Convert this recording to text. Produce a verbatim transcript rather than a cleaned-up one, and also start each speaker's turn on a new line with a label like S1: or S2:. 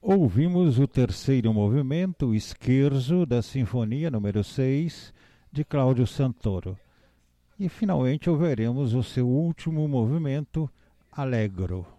S1: Ouvimos o terceiro movimento, Scherzo, da Sinfonia número seis, de Cláudio Santoro. E finalmente ouviremos o seu último movimento, Allegro.